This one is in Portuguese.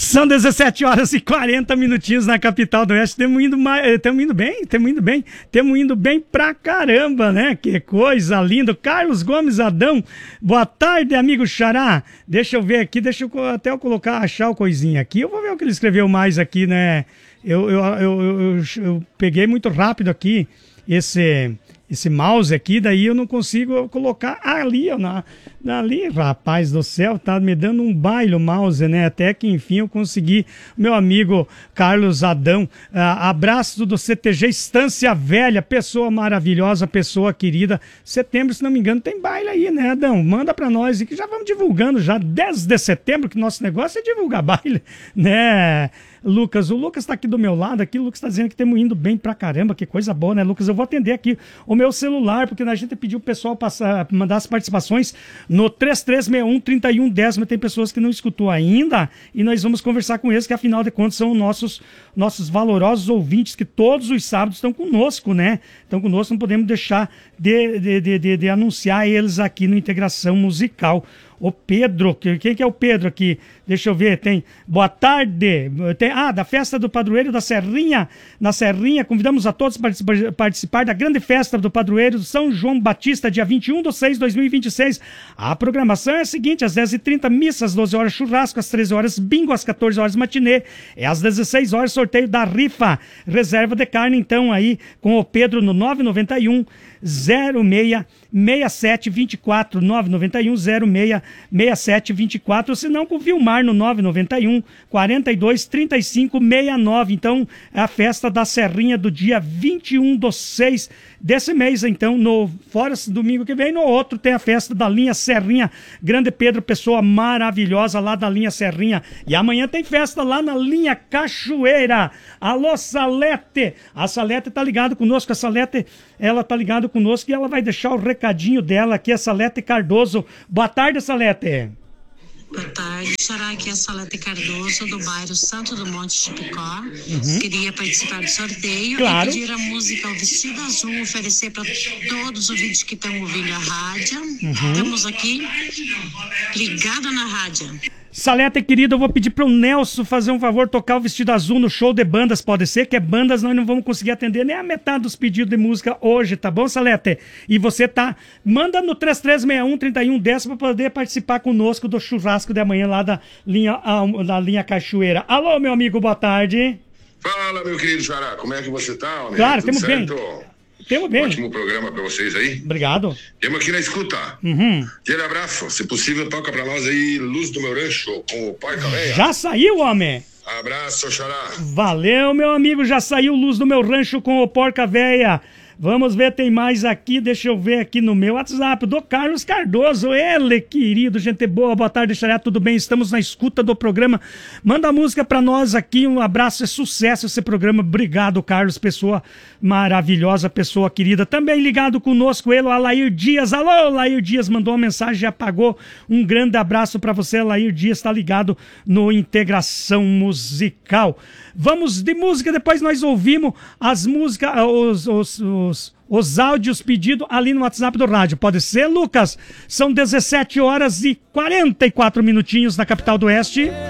São 17 horas e 40 minutinhos na capital do Oeste. Estamos indo bem pra caramba, né? Que coisa linda. Carlos Gomes Adão, boa tarde, amigo Xará. Deixa eu ver aqui, até eu achar o coisinha aqui. Eu vou ver o que ele escreveu mais aqui, né? Eu peguei muito rápido aqui esse mouse aqui, daí eu não consigo colocar ali, ali, rapaz do céu, tá me dando um baile o mouse, né? Até que enfim eu consegui. Meu amigo Carlos Adão, abraço do CTG Estância Velha, pessoa maravilhosa, pessoa querida. Setembro, se não me engano, tem baile aí, né, Adão? Manda pra nós e que já vamos divulgando já 10 de setembro, que nosso negócio é divulgar baile, né? Lucas, o Lucas tá aqui do meu lado, aqui o Lucas tá dizendo que estamos indo bem pra caramba, que coisa boa, né, Lucas? Eu vou atender aqui o meu celular, porque a gente pediu o pessoal mandar as participações no 3361-3110, mas tem pessoas que não escutou ainda, e nós vamos conversar com eles, que afinal de contas são nossos valorosos ouvintes, que todos os sábados estão conosco, né? Estão conosco, não podemos deixar de anunciar eles aqui no Integração Musical. O Pedro, quem que é o Pedro aqui? Deixa eu ver, tem boa tarde, da festa do padroeiro da Serrinha, na Serrinha, convidamos a todos para participar da grande festa do padroeiro do São João Batista, dia 21/6/2026. A programação é a seguinte: às 10h30, missa, às 12 horas churrasco, às 13 horas bingo, às 14 horas matinê, às 16 horas sorteio da rifa, reserva de carne, então aí com o Pedro no 991 066724, 991 066724, se não com o Vilmar no 991 423569. Então é a festa da Serrinha do dia 21/6 desse mês. Então fora esse domingo que vem, no outro tem a festa da linha Serrinha, grande Pedro, pessoa maravilhosa lá da linha Serrinha. E amanhã tem festa lá na linha Cachoeira. Alô, Salete, a Salete tá ligado conosco, ela tá ligado conosco e ela vai deixar o recadinho dela aqui, a Salete Cardoso. Boa tarde, Salete. Boa tarde, Xará, aqui é a Salete Cardoso, do bairro Santo do Monte Chipicó. Queria participar do sorteio, claro, e pedir a música O Vestido Azul, oferecer para todos os ouvintes que estão ouvindo a rádio. Estamos aqui ligados na rádio. Salete, querido, eu vou pedir pro Nelson fazer um favor, tocar o Vestido Azul no show de bandas, pode ser? Que é bandas, nós não vamos conseguir atender nem a metade dos pedidos de música hoje, tá bom, Salete? E você manda no 3361-3110 para poder participar conosco do churrasco de amanhã lá da linha Cachoeira. Alô, meu amigo, boa tarde. Fala, meu querido Xará, como é que você tá, homem? Claro, temos bem. Temos bem. Ótimo programa pra vocês aí. Obrigado. Temos aqui na escuta. Aquele abraço. Se possível, toca pra nós aí Luz do Meu Rancho com o Porca Véia. Já saiu, homem. Abraço, Xará. Valeu, meu amigo. Já saiu Luz do Meu Rancho com o Porca Véia. Vamos ver, tem mais aqui, deixa eu ver aqui no meu WhatsApp, do Carlos Cardoso, ele, querido, gente boa, boa tarde, Xará, tudo bem? Estamos na escuta do programa, manda a música pra nós aqui, um abraço, é sucesso esse programa, obrigado, Carlos, pessoa maravilhosa, pessoa querida, também ligado conosco, ele, o Alair Dias, alô, Alair Dias, mandou uma mensagem, apagou, um grande abraço pra você, Alair Dias, tá ligado no Integração Musical. Vamos de música, depois nós ouvimos as músicas, os áudios pedidos ali no WhatsApp do rádio. Pode ser, Lucas? São 17 horas e 44 minutinhos na capital do Oeste.